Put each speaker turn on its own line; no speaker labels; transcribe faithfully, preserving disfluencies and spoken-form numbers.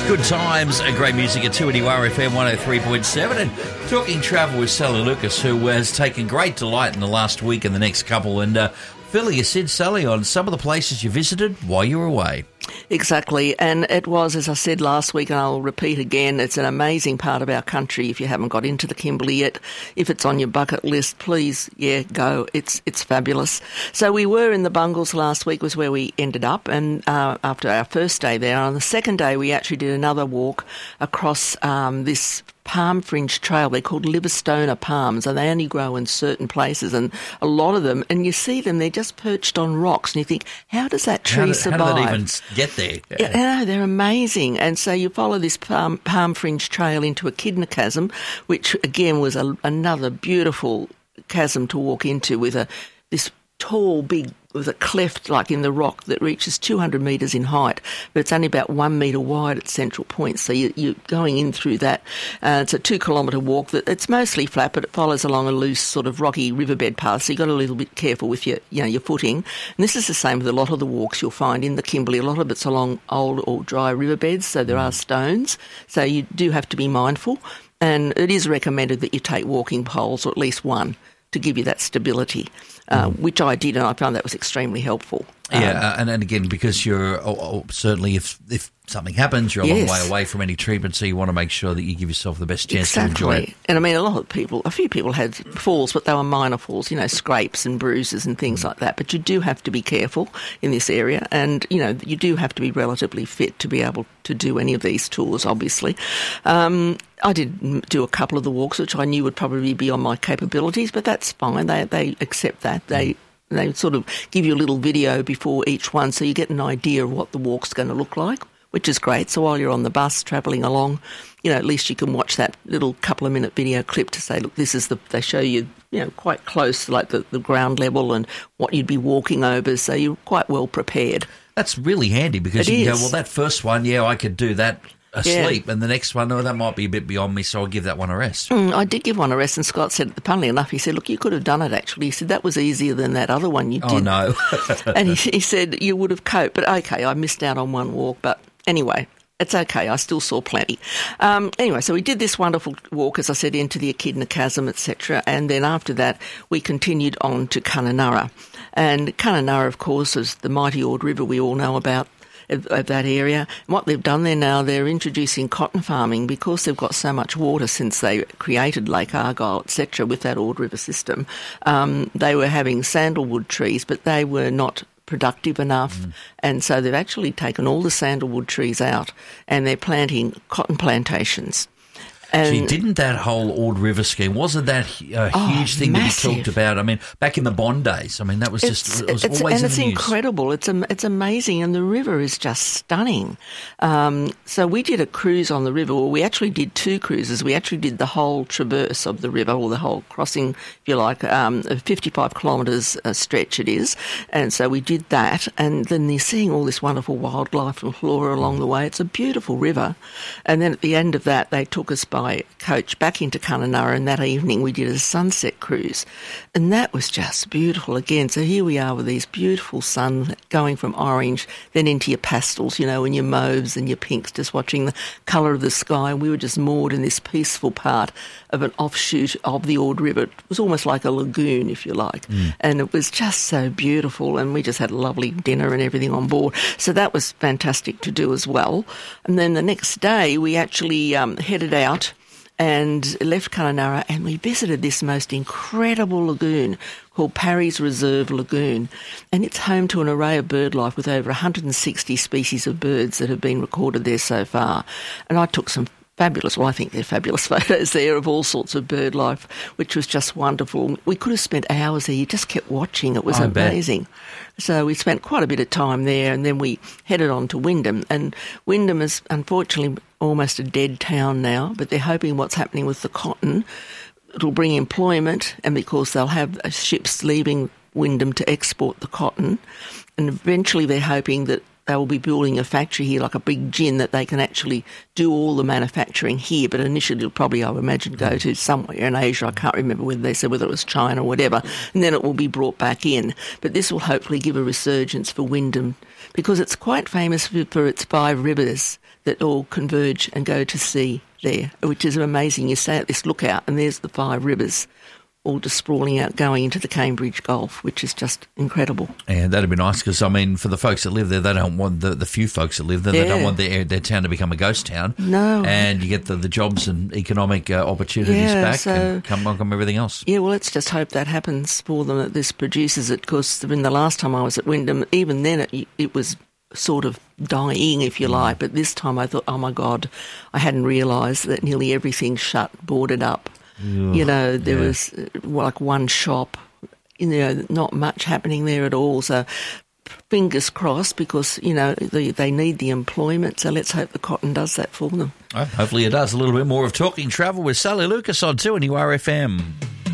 Good times and great music at two eighty R F M one oh three point seven. And talking travel with Sally Lucas, who has taken great delight in the last week and the next couple. And uh, filling us in, Sally, on some of the places you visited while you were away.
Exactly, and it was, as I said last week, and I'll repeat again, it's an amazing part of our country. If you haven't got into the Kimberley yet, if it's on your bucket list, please, yeah, go. It's it's fabulous. So we were in the Bungles last week, was where we ended up, and uh, after our first day there. On the second day, we actually did another walk across um, this palm fringe trail. They're called Livistona palms, and they only grow in certain places, and a lot of them, and you see them, they're just perched on rocks, and you think, how does that tree
how do,
survive?
How do they even get there?
Yeah, no, they're amazing. And so you follow this palm, palm fringe trail into Echidna Chasm, which again was a, another beautiful chasm to walk into with a this tall, big, with a cleft like in the rock that reaches two hundred metres in height, but it's only about one metre wide at central point. So you, you're going in through that. Uh, it's a two kilometre walk that it's mostly flat, but it follows along a loose sort of rocky riverbed path. So you've got to be a little bit careful with your, you know, your footing. And this is the same with a lot of the walks you'll find in the Kimberley. A lot of it's along old or dry riverbeds, so there are stones. So you do have to be mindful. And it is recommended that you take walking poles, or at least one, to give you that stability, uh, mm. which I did, and I found that was extremely helpful.
Yeah,
um,
uh, and, and again, because you're oh, oh, certainly if if something happens, you're a
yes.
long way away from any treatment, so you want to make sure that you give yourself the best chance
exactly.
to enjoy it.
And I mean, a lot of people, a few people had falls, but they were minor falls, you know, scrapes and bruises and things mm. like that. But you do have to be careful in this area, and you know, you do have to be relatively fit to be able to do any of these tours. Obviously, um, I did do a couple of the walks, which I knew would probably be on my capabilities, but that's fine. They they accept that. They mm. They sort of give you a little video before each one, so you get an idea of what the walk's going to look like, which is great. So while you're on the bus travelling along, you know, at least you can watch that little couple of minute video clip to say, look, this is the, they show you, you know, quite close, like the, the ground level and what you'd be walking over, so you're quite well prepared.
That's really handy because
it
you
is.
can go, well, that first one, yeah, I could do that asleep, yeah. and the next one, oh, that might be a bit beyond me, so I'll give that one a rest.
Mm, I did give one a rest, and Scott said, funnily enough, he said, look, you could have done it, actually. He said, that was easier than that other one you did.
Oh, no.
And he, he said, you would have coped, but okay, I missed out on one walk, but anyway, it's okay, I still saw plenty. Um, anyway, so we did this wonderful walk, as I said, into the Echidna Chasm, et cetera, and then after that, we continued on to Kununurra. And Kununurra, of course, is the mighty Ord River we all know about, of, of that area. And what they've done there now, they're introducing cotton farming because they've got so much water since they created Lake Argyle, et cetera, with that Ord River system. Um, they were having sandalwood trees, but they were not productive enough, mm. and so they've actually taken all the sandalwood trees out and they're planting cotton plantations. And
Gee, didn't that whole Ord River scheme, wasn't that a
oh,
huge thing
massive.
to be talked about? I mean, back in the Bond days, I mean, that was just,
it's,
it was
it's,
always
and
in
it's
the news.
incredible. It's it's amazing, and the river is just stunning. Um, so we did a cruise on the river. Well, we actually did two cruises. We actually did the whole traverse of the river, or the whole crossing, if you like, um, a fifty-five kilometres uh, stretch it is. And so we did that, and then you're seeing all this wonderful wildlife and flora along the way. It's a beautiful river. And then at the end of that, they took us by coach back into Kununurra, and that evening we did a sunset cruise, and that was just beautiful again. So here we are with these beautiful sun going from orange then into your pastels, you know, and your mauves and your pinks, just watching the colour of the sky. We were just moored in this peaceful part of an offshoot of the Ord River. It was almost like a lagoon, if you like, mm. and it was just so beautiful, and we just had a lovely dinner and everything on board. So that was fantastic to do as well. And then the next day we actually um, headed out and left Kununurra, and we visited this most incredible lagoon called Parry's Reserve Lagoon, and it's home to an array of bird life with over one hundred sixty species of birds that have been recorded there so far. And I took some fabulous, well, I think they're fabulous photos there of all sorts of bird life, which was just wonderful. We could have spent hours there. You just kept watching. It was
I
amazing.
Bet.
So we spent quite a bit of time there, and then we headed on to Wyndham. And Wyndham is unfortunately almost a dead town now, but they're hoping what's happening with the cotton, it'll bring employment, and because they'll have ships leaving Wyndham to export the cotton, and eventually they're hoping that they will be building a factory here, like a big gin, that they can actually do all the manufacturing here. But initially it'll probably, I would imagine, go to somewhere in Asia. I can't remember whether they said whether it was China or whatever. And then it will be brought back in. But this will hopefully give a resurgence for Wyndham because it's quite famous for, for its five rivers that all converge and go to sea there, which is amazing. You stay at this lookout and there's the five rivers all just sprawling out going into the Cambridge Gulf, which is just incredible.
And that'd be nice because, I mean, for the folks that live there, they don't want the, the few folks that live there,
Yeah.
they don't want their, their town to become a ghost town.
No.
And you get the, the jobs and economic uh, opportunities
Yeah,
back
so-
and come welcome everything else.
Yeah, well, let's just hope that happens for them, that this produces it, because I mean, the last time I was at Wyndham, even then it, it was sort of dying, if you like, but this time I thought, oh my God, I hadn't realised that nearly everything's shut, boarded up. You know, there
yeah.
was uh, like one shop, you know, not much happening there at all. So fingers crossed, because, you know, they, they need the employment. So let's hope the cotton does that for them.
Oh, hopefully it does. A little bit more of Talking Travel with Sally Lucas on two N U R F M.